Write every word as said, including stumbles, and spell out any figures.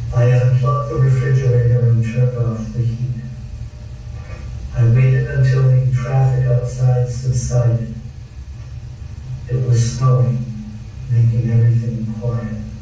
I unplugged the refrigerator and turned off the heat. I waited until the traffic outside subsided. It was snowing, making everything quiet.